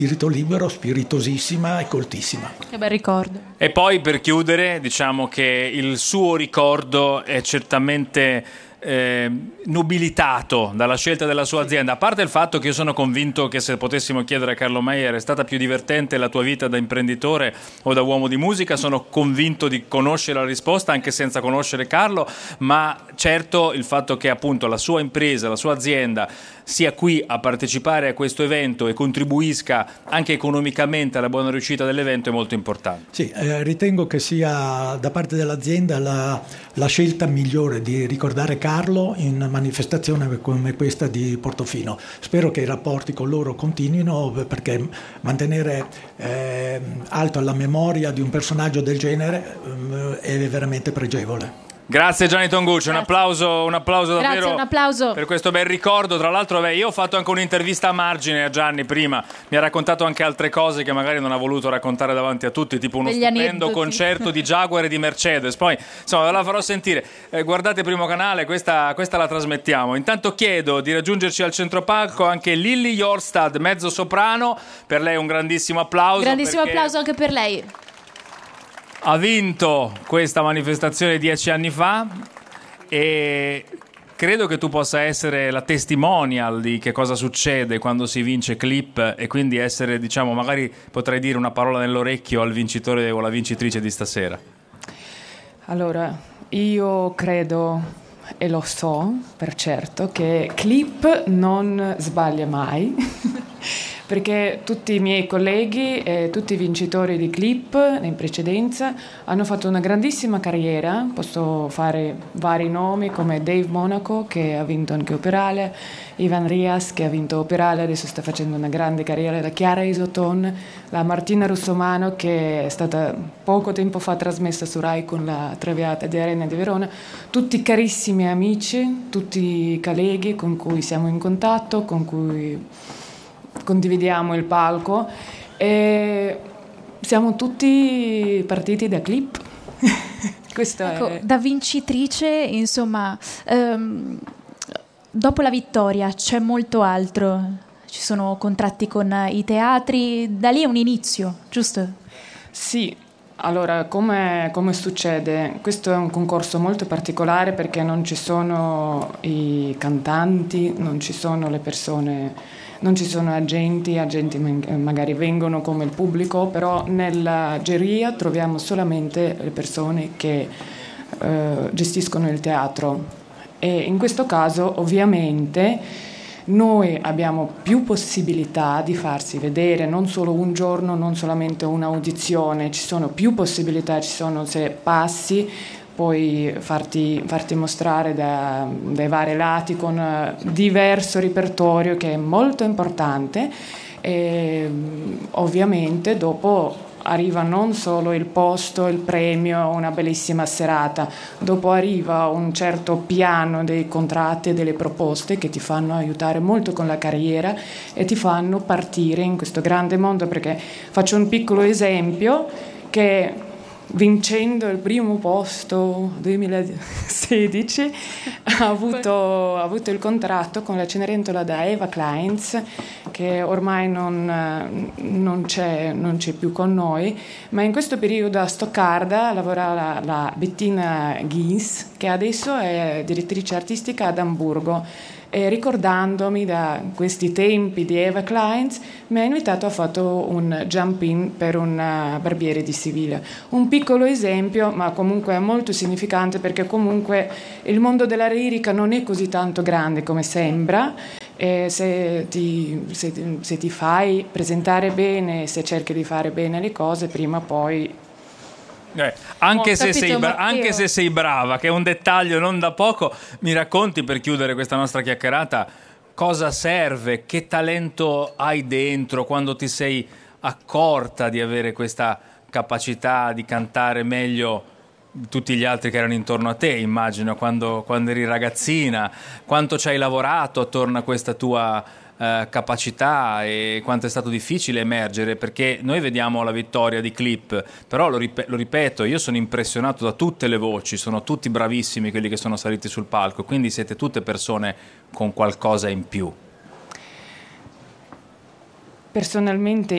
spirito libero, spiritosissima e coltissima. Che bel ricordo. E poi per chiudere diciamo che il suo ricordo è certamente nobilitato dalla scelta della sua azienda, a parte il fatto che io sono convinto che se potessimo chiedere a Carlo Meier è stata più divertente la tua vita da imprenditore o da uomo di musica, sono convinto di conoscere la risposta anche senza conoscere Carlo, ma certo il fatto che appunto la sua impresa, la sua azienda sia qui a partecipare a questo evento e contribuisca anche economicamente alla buona riuscita dell'evento è molto importante. Sì, ritengo che sia da parte dell'azienda la scelta migliore di ricordare Carlo in una manifestazione come questa di Portofino. Spero che i rapporti con loro continuino, perché mantenere alta la memoria di un personaggio del genere è veramente pregevole. Grazie Gianni Tongucci, un applauso davvero. Grazie, un applauso per questo bel ricordo. Tra l'altro io ho fatto anche un'intervista a margine a Gianni prima, mi ha raccontato anche altre cose che magari non ha voluto raccontare davanti a tutti, tipo uno stupendo concerto di Jaguar e di Mercedes. Poi insomma ve la farò sentire, guardate Primo Canale, questa la trasmettiamo. Intanto chiedo di raggiungerci al centropalco anche Lily Jorstad, mezzo soprano, per lei un grandissimo applauso. Grandissimo applauso anche per lei. Ha vinto questa manifestazione 10 anni fa e credo che tu possa essere la testimonial di che cosa succede quando si vince Clip e quindi essere, diciamo, magari potrei dire una parola nell'orecchio al vincitore o alla vincitrice di stasera. Allora, io credo e lo so per certo che Clip non sbaglia mai perché tutti i miei colleghi e tutti i vincitori di Clip in precedenza hanno fatto una grandissima carriera. Posso fare vari nomi come Dave Monaco, che ha vinto anche Operale, Ivan Rias, che ha vinto Operale, adesso sta facendo una grande carriera, la Chiara Isoton, la Martina Russomano, che è stata poco tempo fa trasmessa su Rai con la Traviata di Arena di Verona. Tutti carissimi amici, tutti colleghi con cui siamo in contatto, con cui condividiamo il palco e siamo tutti partiti da Clip. Questo ecco, è... Da vincitrice, insomma, dopo la vittoria c'è molto altro, ci sono contratti con i teatri, da lì è un inizio, giusto? Sì. Allora, come succede? Questo è un concorso molto particolare perché non ci sono i cantanti, non ci sono le persone, non ci sono agenti magari vengono come il pubblico, però nella giuria troviamo solamente le persone che gestiscono il teatro e in questo caso ovviamente noi abbiamo più possibilità di farsi vedere, non solo un giorno, non solamente un'audizione, ci sono più possibilità, ci sono se passi, puoi farti mostrare dai vari lati con diverso repertorio che è molto importante e ovviamente dopo arriva non solo il posto, il premio, una bellissima serata, dopo arriva un certo piano dei contratti e delle proposte che ti fanno aiutare molto con la carriera e ti fanno partire in questo grande mondo, perché faccio un piccolo esempio che vincendo il primo posto 2016 ha avuto il contratto con la Cenerentola da Eva Kleins, che ormai non c'è più con noi, ma in questo periodo a Stoccarda lavora la Bettina Gies, che adesso è direttrice artistica ad Amburgo. E ricordandomi da questi tempi di Eva Kleins mi ha invitato a fare un jump in per un barbiere di Siviglia. Un piccolo esempio, ma comunque molto significante, perché comunque il mondo della lirica non è così tanto grande come sembra. E se ti fai presentare bene, se cerchi di fare bene le cose, prima o poi... Anche se sei brava, che è un dettaglio non da poco, mi racconti per chiudere questa nostra chiacchierata cosa serve, che talento hai dentro quando ti sei accorta di avere questa capacità di cantare meglio tutti gli altri che erano intorno a te, immagino, quando eri ragazzina, quanto ci hai lavorato attorno a questa tua capacità e quanto è stato difficile emergere, perché noi vediamo la vittoria di Clip, però lo ripeto, io sono impressionato da tutte le voci, sono tutti bravissimi quelli che sono saliti sul palco, quindi siete tutte persone con qualcosa in più. Personalmente